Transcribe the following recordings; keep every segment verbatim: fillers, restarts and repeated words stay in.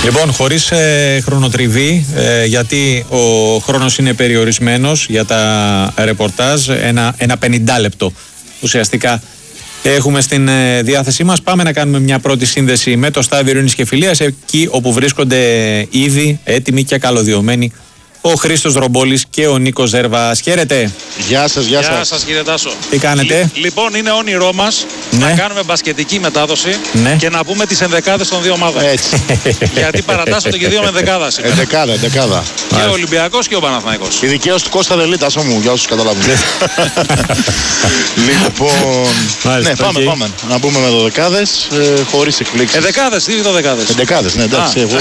Λοιπόν, χωρίς ε, χρονοτριβή, ε, γιατί ο χρόνος είναι περιορισμένος για τα ρεπορτάζ, ένα, ένα πενήντα λεπτό ουσιαστικά έχουμε στην ε, διάθεσή μας. Πάμε να κάνουμε μια πρώτη σύνδεση με το Στάδιο Ειρήνης και Φιλίας, εκεί όπου βρίσκονται ήδη έτοιμοι και καλωδιωμένοι ο Χρήστος Ρομπόλης και ο Νίκος Ζέρβας. Χαίρετε. Γεια σας, γεια σας. Γεια σας κύριε Τάσο. Τι κάνετε? Λ, λοιπόν, είναι όνειρό μας ναι. να κάνουμε μπασκετική μετάδοση ναι. και να πούμε τις ενδεκάδες των δύο ομάδων. Έτσι. Γιατί παρατάσσονται και δύο με ενδεκάδα σήμερα. Ενδεκάδα, ενδεκάδα. Και ο Ολυμπιακός και ο Παναθηναϊκός. Η δικαίωση του Κώστα Δελίτας μου, για όσους καταλάβουν. Λοιπόν, Μάλιστα, ναι, πάμε, okay. πάμε. Να πούμε με δωδεκάδες, ε, χωρίς εκπλήξεις. Ενδεκάδες, τι δωδεκάδες. Ενδεκάδες, ναι, εντάξει. Εγώ.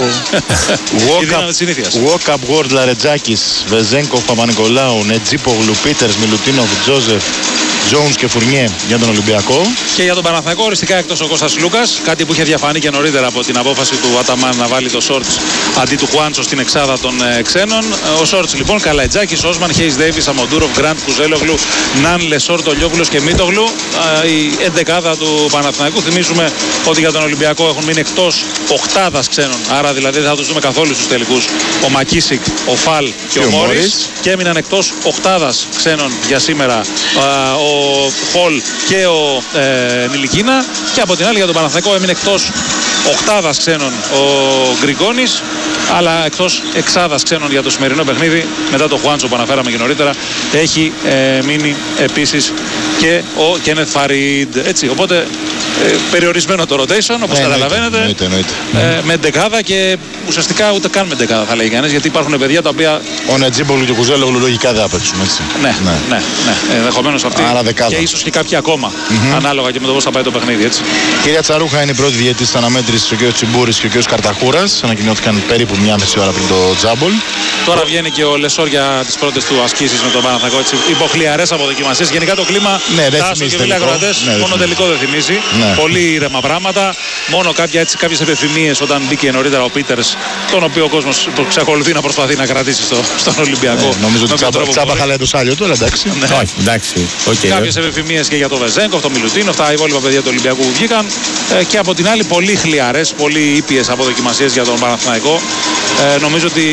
Η δύναμη της συνήθειας. Walk up World Λαρετζάκης, Βεζέγκοφ, Παπα-Νικολάου, Νετζίπογλου, Πίτερς, Μιλουτίνοφ, Τζόζεφ, Τζόουνς και Φουρνιέ για τον Ολυμπιακό. Και για τον Παναθηναϊκό οριστικά εκτός ο Κώστας Λούκας. Κάτι που είχε διαφανεί και νωρίτερα από την απόφαση του Αταμάν να βάλει το Σόρτς αντί του Χουάντσο στην εξάδα των ε, ξένων. Ο Σόρτς λοιπόν, Καλαϊτζάκης, Όσμαν, Χέις Ντέιβις, Αμοντούροφ, Γκραντ, Κουζέλογλου, Ναν, Λεσόρ, Τολιόπουλος και Μίτογλου. Ε, η εντεκάδα του Παναθηναϊκού. Θυμίζουμε ότι για τον Ολυμπιακό έχουν μείνει εκτός οκτάδας ξένων. Άρα δηλαδή δεν θα τους δούμε καθόλου στους τελικούς. Ο Μακίσικ, ο Φαλ και, και ο Μόρις. Και έμειναν εκτός οκτάδας ξένων για σήμερα ε, ο Χολ και ο ε, Νιλικίνα. Και από την άλλη για τον Παναθηναϊκό έμεινε εκτός οκτάδας ξένων ο Γκριγκόνης, αλλά εκτός εξάδας ξένων για το σημερινό παιχνίδι. Μετά το Χουάντσο που αναφέραμε και νωρίτερα έχει ε, μείνει επίσης και ο Κένεθ Φαρίντ. Έτσι, οπότε ε, περιορισμένο το rotation όπως ναι, καταλαβαίνετε, εννοείται, εννοείται. Ε, με δεκάδα και ουσιαστικά ούτε καν με δεκάδα θα λέει κανένας, γιατί υπάρχουν παιδιά τα οποία... Ο Νετζίπογλου και ο Κουζέλογλου λογικά δεν θα παίξουν, έτσι. Ναι, ναι, ναι, ναι. ενδεχομένως αυτοί και ίσως και κάποιοι ακόμα, mm-hmm. ανάλογα και με το πώς θα πάει το παιχνίδι, έτσι. Κυρία Τσαρούχα είναι η πρώτη διαιτητής της αναμέτρησης, ο κ. Τσιμπούρης και ο κ. Καρταχούρας. Ανακοινώθηκαν περίπου μία μισή ώρα πριν το τζάμπολ. Τώρα βγαίνει και ο Λεσόρ για τις πρώτες του ασκήσεις με τον Παναθηναϊκό. Υποχλιαρές αποδοκιμασίες. Γενικά το κλίμα, ναι, Τάσο και φίλοι ακροατές, ναι, μόνο τελικό δεν θυμίζει. Ναι. Πολύ ήρεμα πράγματα. Μόνο κάποια, έτσι, κάποιες επιθυμίες όταν μπήκε νωρίτερα ο Πίτερς, τον οποίο ο κόσμος εξακολουθεί να προσπαθεί να κρατήσει στο, στον Ολυμπιακό. Ναι, νομίζω ότι τσάμπα, τσάμπα χαλάει το σάλιο τώρα, εντάξει. Ναι. Όχι, εντάξει. Okay, κάποιες επιθυμίες και για το Βεζέγκοφ, το Μιλουτίνοφ, τα υπόλοιπα παιδιά του Ολυμπιακού που βγήκαν. Ε, και από την άλλη πολύ χλιαρές, πολύ ήπιες αποδοκιμασίες για τον Παναθηναϊκό. Ε, νομίζω ότι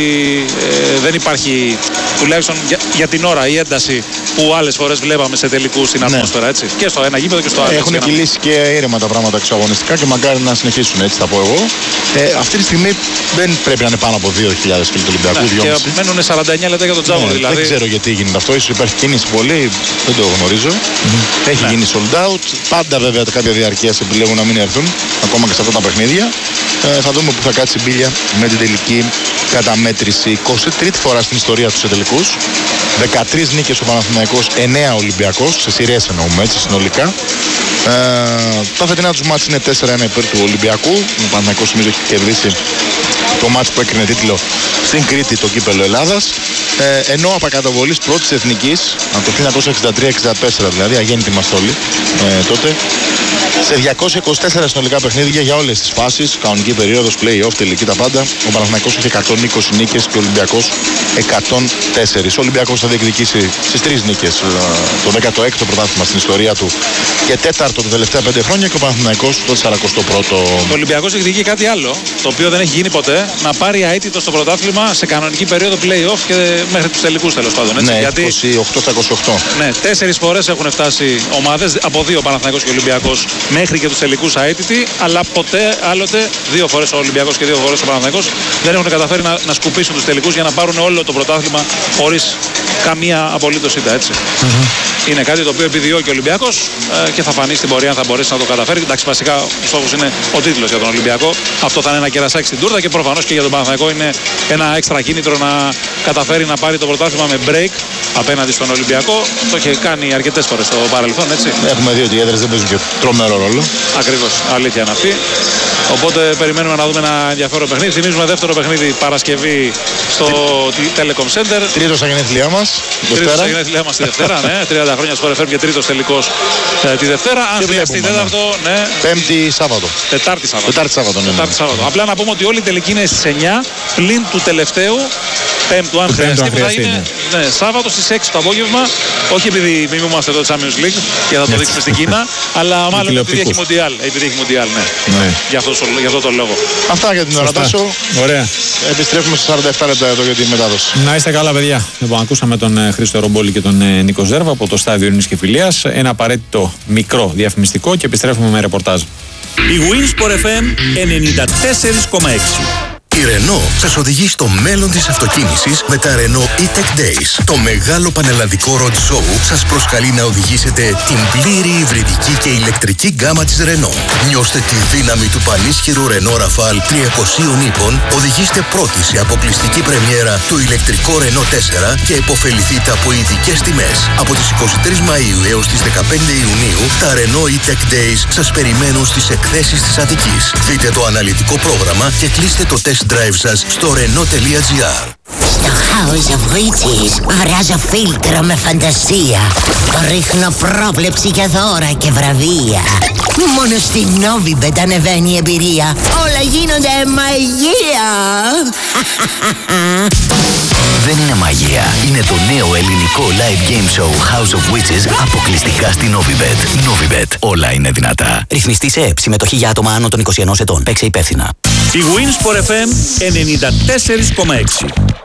ε, δεν υπάρχει τουλάχιστον για, για την ώρα η ένταση που άλλες φορές βλέπαμε σε τελικούς στην ατμόσφαιρα, έτσι. Και στο ένα γήπεδο και στο άλλο. Έχουν κυλήσει και ήρεμα τα πράγματα εξωαγωνιστικά και μακάρι να συνεχίσουν, έτσι θα πω εγώ. Ε, αυτή τη στιγμή δεν πρέπει να είναι πάνω από δύο χιλιάδες φίλοι του Ολυμπιακού. Ναι, και μένουν σαράντα εννιά λεπτά για τον τζάμπολ, ναι, δηλαδή. Δεν ξέρω γιατί γίνεται αυτό, ίσως υπάρχει κίνηση πολύ, δεν το γνωρίζω. Mm-hmm. Έχει ναι. γίνει sold out. Πάντα βέβαια κάποια διαρκείας επιλέγουν να μην έρθουν, ακόμα και σε αυτά τα παιχνίδια. Ε, θα δούμε που θα κάτσει η μπίλια με την τελική καταμέτρηση. εικοστή τρίτη φορά στην ιστορία του σε τελικούς. δεκατρείς νίκες ο Παναθηναϊκός, εννέα Ολυμπιακός, σε σειρές εννοούμε έτσι συνολικά. Ε, τα φετινά τους μάτς είναι τέσσερα ένα υπέρ του Ολυμπιακού. Ο Παναθηναϊκός νομίζω έχει κερδίσει το μάτς που έκρινε τίτλο στην Κρήτη, το κύπελλο Ελλάδας. Ε, ενώ από καταβολής πρώτης εθνικής, από το χίλια εννιακόσια εξήντα τρία εξήντα τέσσερα δηλαδή, αγέννητοι μας όλοι ε, τότε, σε διακόσια είκοσι τέσσερα συνολικά παιχνίδια για όλες τις φάσεις, κανονική περίοδος, play-off, τελική, τα πάντα. Ο Παναθηναϊκός έχει εκατόν είκοσι νίκες και ο Ολυμπιακός εκατόν τέσσερα. Ο Ολυμπιακός θα διεκδικήσει στις τρεις νίκες το δέκατο έκτο πρωτάθλημα στην ιστορία του και τέταρτο τα τελευταία πέντε χρόνια, και ο Παναθηναϊκός το σαρανταεστό πρώτο. Ο Ολυμπιακός διεκδικεί κάτι άλλο, το οποίο δεν έχει γίνει ποτέ, να πάρει αίτητο στο πρωτάθλημα σε κανονική περίοδο play-off και μέχρι τους τελικούς τέλος πάντων. Έτσι. Ναι, γιατί είκοσι οκτώ στα είκοσι οκτώ. Ναι, τέσσερις φορές έχουν φτάσει ομάδες από δύο, Παναθηναϊκός και Ολυμπιακός, μέχρι και τους τελικούς αίτητοι, αλλά ποτέ άλλοτε δύο φορές ο Ολυμπιακός και δύο φορές ο Παναθηναϊκός δεν έχουν καταφέρει να, να σκουπίσουν τους τελικούς για να πάρουν όλο το πρωτάθλημα χωρίς καμία απολύτως ήττα, έτσι. Mm-hmm. Είναι κάτι το οποίο επιδιώκει ο Ολυμπιακός ε, και θα φανεί στην πορεία αν θα μπορέσει να το καταφέρει. Εντάξει, βασικά ο στόχος είναι ο τίτλος για τον Ολυμπιακό. Αυτό θα είναι ένα κερασάκι στην τούρτα και προφανώς και για τον Παναθηναϊκό είναι ένα έξτρα κίνητρο να καταφέρει να πάρει το πρωτάθλημα με break απέναντι στον Ολυμπιακό. Το είχε κάνει αρκετές φορές στο παρελθόν, έτσι. Έχουμε δει ότι οι έδρες δεν παίζουν και τρομερό ρόλο. Ακριβώς, αλήθεια είναι αυτή. Οπότε περιμένουμε να δούμε ένα ενδιαφέρον παιχνίδι. Θυμίζουμε δεύτερο παιχνίδι Παρασκευή στο Telecom Center. Τρίτο στα γενέθλιά μας. Τρίτο στα γενέθλιά μας τη Δευτέρα, ναι. τριάντα χρόνια Sport εφ εμ και τρίτος τελικός ε, τη Δευτέρα. Αν χρειαστεί τέταρτο, ναι. Πέμπτη Σάββατο. Τετάρτη Σάββατο. Τετάρτη Σάββατο, ναι. Τετάρτη Σάββατο. Απλά να πούμε ότι όλη η τελική είναι στις εννιά πλην του τελευταίου Πέμπτου, αν Του χρειαστεί, πέμπτου, που αν θα χρειαστεί, είναι ναι, Σάββατο στις έξι το απόγευμα. Όχι επειδή μιμούμαστε εδώ Champions League και θα το δείξουμε στην Κίνα, αλλά μάλλον επειδή έχει Μουντιάλ. Επειδή έχει Μουντιάλ, ναι. Ναι. Γι' αυτό, γι' αυτό το λόγο. Αυτά για την ώρα, Τάσο. Ωραία. Επιστρέφουμε σε σαράντα επτά λεπτά εδώ για τη μετάδοση. Να είστε καλά, παιδιά. Λοιπόν, ακούσαμε τον ε, Χρήστο Ρομπόλη και τον ε, Νίκο Ζέρβα από το στάδιο Ειρήνης και Φιλίας. Ένα απαραίτητο μικρό διαφημιστικό και επιστρέφουμε με ρεπορτάζ. Η Winsport εφ εμ ενενήντα τέσσερα κόμμα έξι. Η Renault σας οδηγεί στο μέλλον της αυτοκίνησης με τα Renault E-Tech Days. Το μεγάλο πανελλαδικό road show σας προσκαλεί να οδηγήσετε την πλήρη υβριδική και ηλεκτρική γκάμα της Renault. Νιώστε τη δύναμη του πανίσχυρου Renault Rafale τριακοσίων ύπων, οδηγήστε πρώτοι σε αποκλειστική πρεμιέρα το ηλεκτρικό Renault τέσσερα και υποφεληθείτε από ειδικές τιμές. Από τις εικοστή τρίτη Μαΐου έως τις δεκαπέντε Ιουνίου, τα Renault E-Tech Days σας περιμένουν στις εκθέσεις της Αττικής. Δείτε το αναλυτικό πρόγραμμα και κλείστε το test drive σας στο renault τελεία gr. Στο House of Witches αράζω φίλτρο με φαντασία. Ρίχνω πρόβλεψη για δώρα και βραβεία. Μόνο στη Novibet ανεβαίνει η εμπειρία. Όλα γίνονται μαγεία. Δεν είναι μαγεία. Είναι το νέο ελληνικό live game show House of Witches αποκλειστικά στη Novibet. Novibet. Όλα είναι δυνατά. Ρυθμιστή σε ΕΕΠ. Συμμετοχή για άτομα άνω των είκοσι ενός ετών. Παίξε υπεύθυνα. Η Winsport εφ εμ ενενήντα τέσσερα κόμμα έξι.